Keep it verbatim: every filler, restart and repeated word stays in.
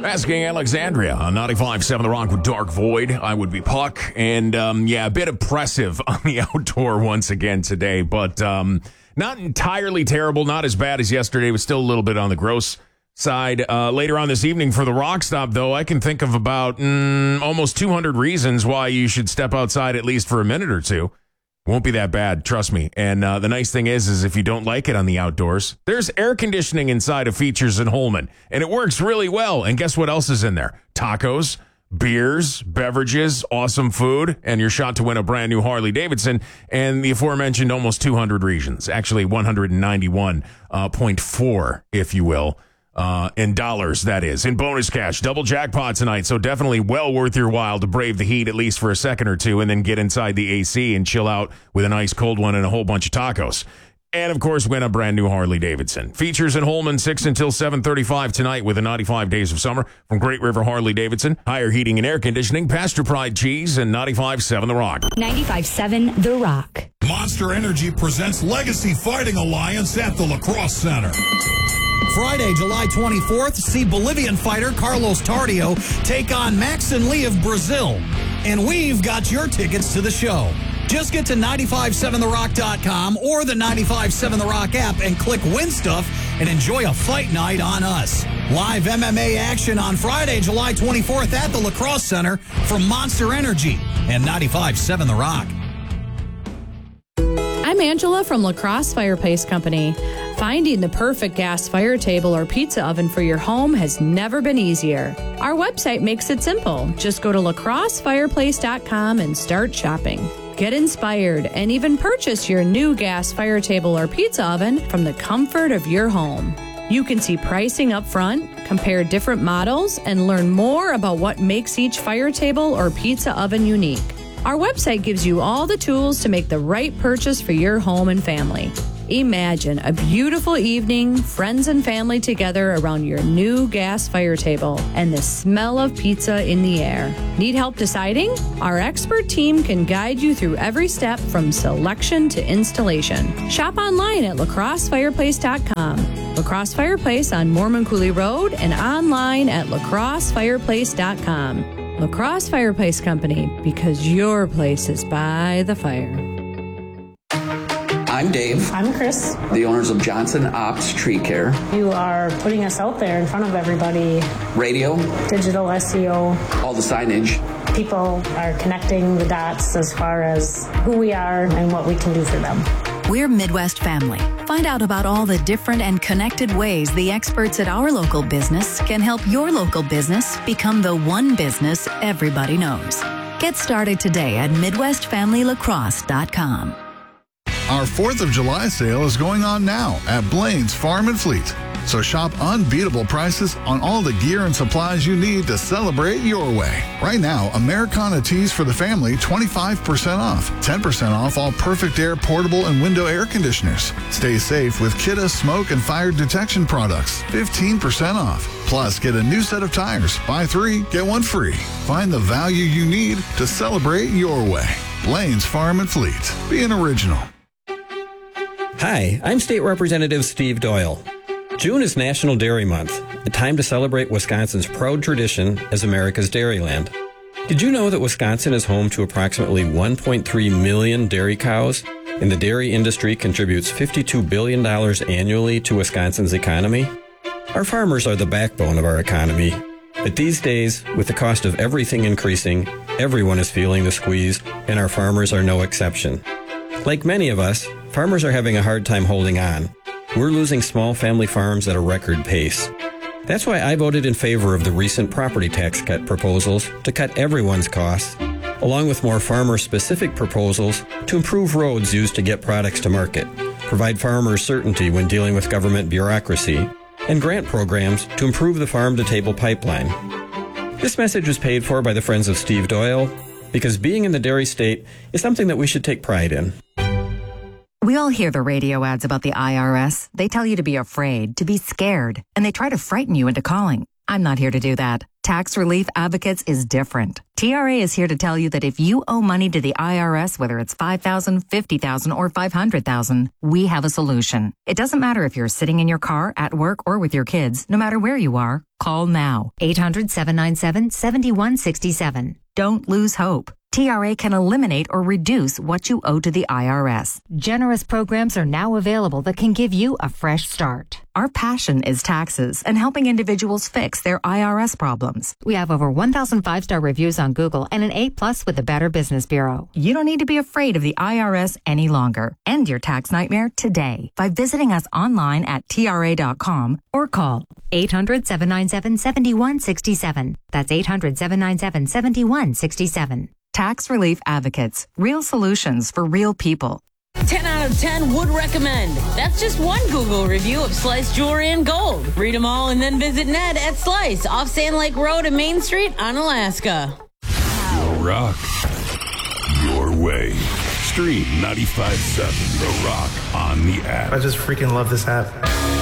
Asking Alexandria on ninety-five point seven The Rock with Dark Void. I would be Puck. And, um, yeah, a bit oppressive on the outdoor once again today, but um, not entirely terrible, not as bad as yesterday. It was still a little bit on the gross side. Uh, later on this evening for the Rock Stop, though, I can think of about mm, almost two hundred reasons why you should step outside at least for a minute or two. Won't be that bad, trust me. And uh, the nice thing is, is if you don't like it on the outdoors, there's air conditioning inside of Features in Holman, and it works really well. And guess what else is in there? Tacos, beers, beverages, awesome food, and your shot to win a brand new Harley Davidson, and the aforementioned almost two hundred regions, actually one hundred ninety-one point four, if you will. Uh, in dollars, that is. In bonus cash, double jackpot tonight, so definitely well worth your while to brave the heat at least for a second or two and then get inside the A C and chill out with a nice cold one and a whole bunch of tacos. And, of course, win a brand new Harley Davidson. Features in Holman, six until seven thirty-five tonight with the ninety-five Days of Summer from Great River Harley Davidson. Higher heating and air conditioning, Pasture Pride Cheese, and ninety-five point seven The Rock. ninety-five point seven The Rock. Monster Energy presents Legacy Fighting Alliance at the Lacrosse Center. Friday, July twenty-fourth, see Bolivian fighter Carlos Tardio take on Max and Lee of Brazil. And we've got your tickets to the show. Just get to nine five seven the rock dot com or the ninety-five point seven The Rock app and click Win Stuff and enjoy a fight night on us. Live M M A action on Friday, July twenty-fourth at the Lacrosse Center from Monster Energy and ninety-five point seven The Rock. I'm Angela from Lacrosse Fireplace Company. Finding the perfect gas fire table or pizza oven for your home has never been easier. Our website makes it simple. Just go to lacrosse fireplace dot com and start shopping. Get inspired and even purchase your new gas fire table or pizza oven from the comfort of your home. You can see pricing up front, compare different models, and learn more about what makes each fire table or pizza oven unique. Our website gives you all the tools to make the right purchase for your home and family. Imagine a beautiful evening, friends and family together around your new gas fire table and the smell of pizza in the air. Need help deciding? Our expert team can guide you through every step from selection to installation. Shop online at lacrosse fireplace dot com. Lacrosse Fireplace on Mormon Cooley Road and online at lacrosse fireplace dot com. Lacrosse Fireplace Company, because your place is by the fire. I'm Dave. I'm Chris. The owners of Johnson Ops Tree Care. You are putting us out there in front of everybody. Radio. Digital S E O. All the signage. People are connecting the dots as far as who we are and what we can do for them. We're Midwest Family. Find out about all the different and connected ways the experts at our local business can help your local business become the one business everybody knows. Get started today at midwest family lacrosse dot com. Our fourth of July sale is going on now at Blaine's Farm and Fleet. So shop unbeatable prices on all the gear and supplies you need to celebrate your way. Right now, Americana tees for the family, twenty-five percent off. ten percent off all Perfect Air portable and window air conditioners. Stay safe with Kidde smoke and fire detection products, fifteen percent off. Plus, get a new set of tires. Buy three, get one free. Find the value you need to celebrate your way. Blaine's Farm and Fleet. Be an original. Hi, I'm State Representative Steve Doyle. June is National Dairy Month, a time to celebrate Wisconsin's proud tradition as America's dairyland. Did you know that Wisconsin is home to approximately one point three million dairy cows, and the dairy industry contributes fifty-two billion dollars annually to Wisconsin's economy? Our farmers are the backbone of our economy, but these days, with the cost of everything increasing, everyone is feeling the squeeze, and our farmers are no exception. Like many of us, farmers are having a hard time holding on. We're losing small family farms at a record pace. That's why I voted in favor of the recent property tax cut proposals to cut everyone's costs, along with more farmer-specific proposals to improve roads used to get products to market, provide farmers certainty when dealing with government bureaucracy, and grant programs to improve the farm-to-table pipeline. This message was paid for by the Friends of Steve Doyle, because being in the dairy state is something that we should take pride in. We all hear the radio ads about the I R S. They tell you to be afraid, to be scared, and they try to frighten you into calling. I'm not here to do that. Tax Relief Advocates is different. T R A is here to tell you that if you owe money to the I R S, whether it's five thousand dollars, fifty thousand dollars, or five hundred thousand dollars, we have a solution. It doesn't matter if you're sitting in your car, at work, or with your kids. No matter where you are, call now. eight hundred, seven nine seven, seven one six seven. Don't lose hope. T R A can eliminate or reduce what you owe to the I R S. Generous programs are now available that can give you a fresh start. Our passion is taxes and helping individuals fix their I R S problems. We have over one thousand five-star reviews on Google and an A plus with the Better Business Bureau. You don't need to be afraid of the I R S any longer. End your tax nightmare today by visiting us online at T R A dot com or call eight hundred, seven nine seven, seven one six seven. That's eight hundred, seven nine seven, seven one six seven. Tax Relief Advocates. Real solutions for real people. ten out of ten would recommend. That's just one Google review of Slice Jewelry and Gold. Read them all and then visit Ned at Slice off Sand Lake Road and Main Street on Alaska. Your rock. Your way. Stream ninety-five point seven The Rock on the app. I just freaking love this app.